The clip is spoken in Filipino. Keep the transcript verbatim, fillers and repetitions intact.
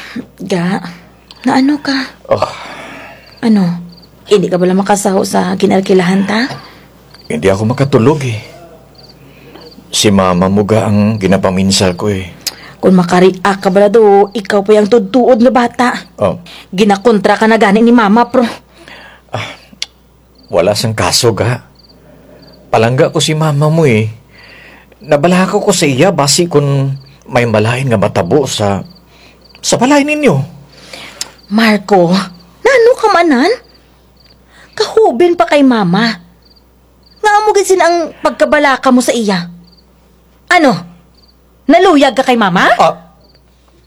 Ga, na ano ka? Oh, Ano? Hindi ka bala makasaho sa kinalkilahan ta? hindi ako makatulog eh. Si mama mo ga ang ginapaminsal ko eh. Kung makariak ka bala do, ikaw pa yung tudtuod na bata. Oh, Ginakontra ka na gani ni mama, pro. wala sang kaso ga. Palangga ko si mama mo eh. Nabala ko ko sa iya basi kung may malain nga matabo sa sa balay ninyo. Marco, nano ka manan? Kahubin pa kay mama. Nga mo gid ang pagkabalaka mo sa iya. Ano? Naluyag ka kay mama? Ah,